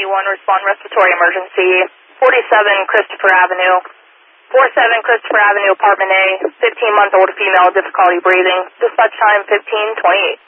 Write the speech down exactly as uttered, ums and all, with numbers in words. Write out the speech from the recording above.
one, respond respiratory emergency, forty-seven Christopher Avenue, forty-seven Christopher Avenue, apartment A, fifteen-month-old female, difficulty breathing, dispatch time fifteen twenty-eight.